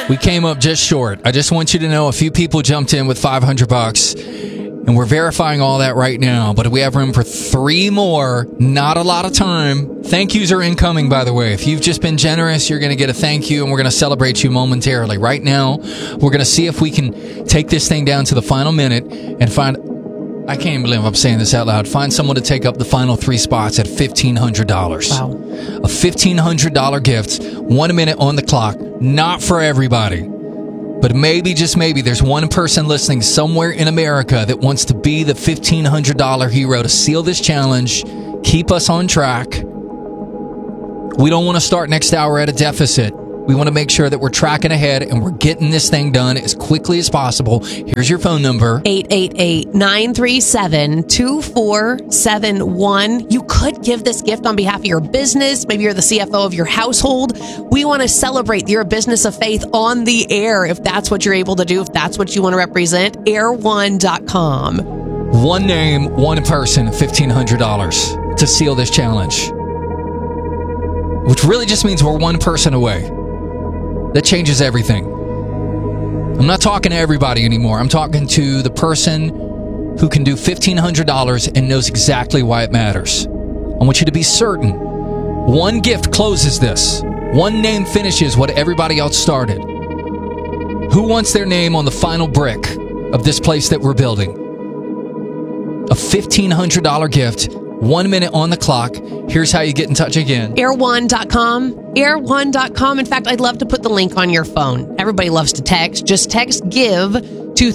We came up just short. I just want you to know a few people jumped in with $500, and we're verifying all that right now. But we have room for 3 more. Not a lot of time. Thank yous are incoming, by the way. If you've just been generous, you're going to get a thank you, and we're going to celebrate you momentarily. Right now, we're going to see if we can take this thing down to the final minute and find... I can't even believe I'm saying this out loud. Find someone to take up the final 3 spots at $1,500. Wow. A $1,500 gift, 1 minute on the clock. Not for everybody. But maybe, just maybe, there's one person listening somewhere in America that wants to be the $1,500 hero to seal this challenge, keep us on track. We don't want to start next hour at a deficit. We want to make sure that we're tracking ahead and we're getting this thing done as quickly as possible. Here's your phone number. 888-937-2471. You could give this gift on behalf of your business. Maybe you're the CFO of your household. We want to celebrate your business of faith on the air if that's what you're able to do, if that's what you want to represent. Air1.com. One name, one person, $1,500 to seal this challenge. Which really just means we're one person away. That changes everything. I'm not talking to everybody anymore. I'm talking to the person who can do $1,500 and knows exactly why it matters. I want you to be certain. One gift closes this. One name finishes what everybody else started. Who wants their name on the final brick of this place that we're building? A $1,500 gift. 1 minute on the clock. Here's how you get in touch again. Air1.com. Air1.com. In fact, I'd love to put the link on your phone. Everybody loves to text. Just text GIVE to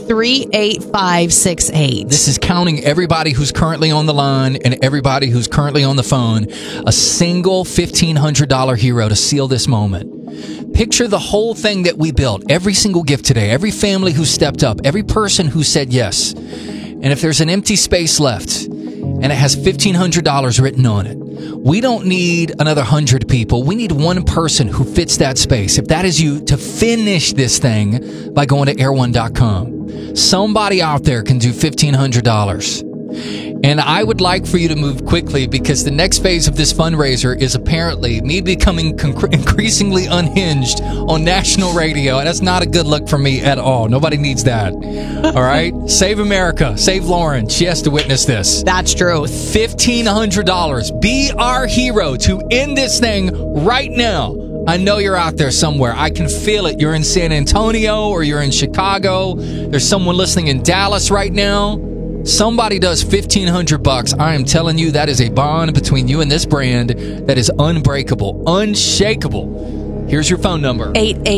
38568. This is counting everybody who's currently on the line and everybody who's currently on the phone. A single $1,500 hero to seal this moment. Picture the whole thing that we built. Every single gift today. Every family who stepped up. Every person who said yes. And if there's an empty space left... and it has $1,500 written on it. We don't need another 100 people. We need one person who fits that space. If that is you, to finish this thing by going to air1.com. Somebody out there can do $1,500. And I would like for you to move quickly because the next phase of this fundraiser is apparently me becoming increasingly unhinged on national radio. And that's not a good look for me at all. Nobody needs that. All right? Save America. Save Lauren. She has to witness this. That's true. $1,500. Be our hero to end this thing right now. I know you're out there somewhere. I can feel it. You're in San Antonio or you're in Chicago. There's someone listening in Dallas right now. Somebody does $1,500. I am telling you, that is a bond between you and this brand that is unbreakable, unshakable. Here's your phone number.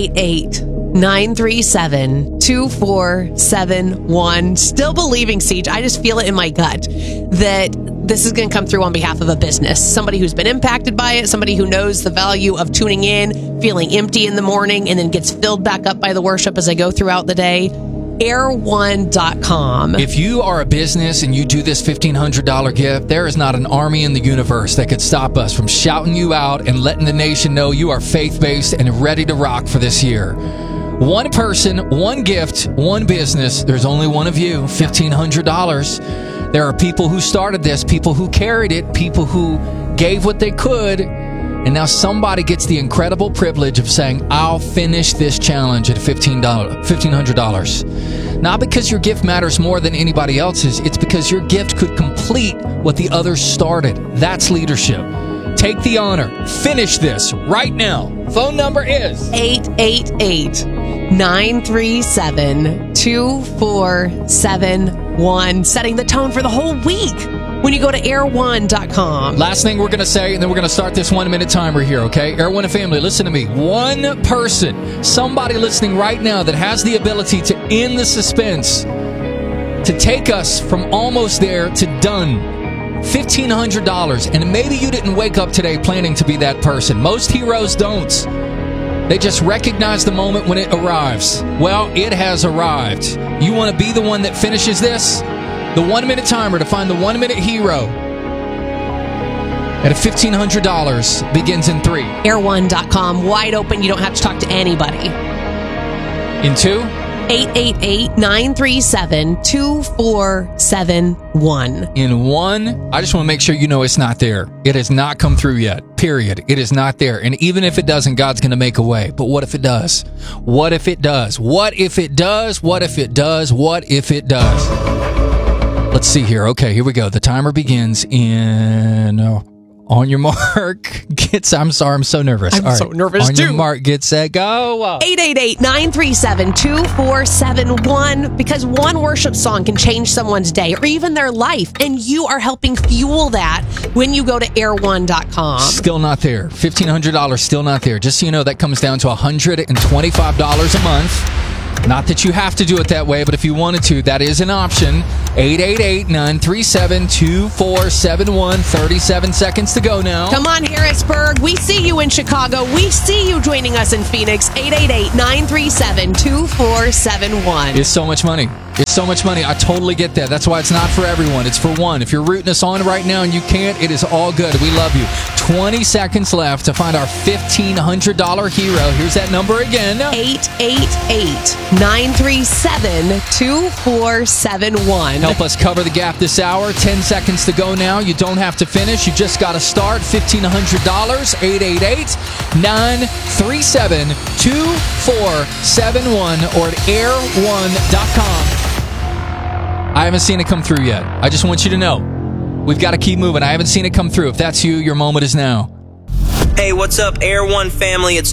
888-937-2471. Still believing, Siege. I just feel it in my gut that this is going to come through on behalf of a business. Somebody who's been impacted by it, somebody who knows the value of tuning in, feeling empty in the morning, and then gets filled back up by the worship as I go throughout the day. Air1.com. If you are a business and you do this $1,500 gift, there is not an army in the universe that could stop us from shouting you out and letting the nation know you are faith-based and ready to rock for this year. One person, one gift, one business. There's only one of you, $1,500. There are people who started this, people who carried it, people who gave what they could. And now somebody gets the incredible privilege of saying, I'll finish this challenge at $1,500. Not because your gift matters more than anybody else's. It's because your gift could complete what the others started. That's leadership. Take the honor. Finish this right now. Phone number is 888-937-2471. Setting the tone for the whole week when you go to air1.com. Last thing we're going to say, and then we're going to start this 1 minute timer here, okay? Air One and family, listen to me. One person, somebody listening right now that has the ability to end the suspense, to take us from almost there to done. $1,500. And maybe you didn't wake up today planning to be that person. Most heroes don't. They just recognize the moment when it arrives. Well, it has arrived. You want to be the one that finishes this? The 1 minute timer to find the 1 minute hero at $1,500 begins in 3. Air1.com. Wide open. You don't have to talk to anybody. In 2. 888-937-2471. In one, I just want to make sure you know it's not there. It has not come through yet, period. It is not there. And even if it doesn't, God's going to make a way. But what if it does? What if it does? What if it does? What if it does? What if it does? Let's see here. Okay, here we go. The timer begins in... on your mark. I'm sorry, I'm so nervous. I'm so nervous too. On your mark, get set, go. 888-937-2471. Because one worship song can change someone's day or even their life. And you are helping fuel that when you go to air1.com. Still not there. $1,500 still not there. Just so you know, that comes down to $125 a month. Not that you have to do it that way, but if you wanted to, that is an option. 888-937-2471. 37 seconds to go now. Come on, Harrisburg. We see you in Chicago. We see you joining us in Phoenix. 888-937-2471. It's so much money. It's so much money. I totally get that. That's why it's not for everyone. It's for one. If you're rooting us on right now and you can't, it is all good. We love you. 20 seconds left to find our $1,500 hero. Here's that number again. 888-937-2471. Help us cover the gap this hour. 10 seconds to go now. You don't have to finish. You just got to start. $1,500. 888-937-2471 or at air1.com. I haven't seen it come through yet. I just want you to know. We've got to keep moving. I haven't seen it come through. If that's you, your moment is now. Hey, what's up, Air One family? It's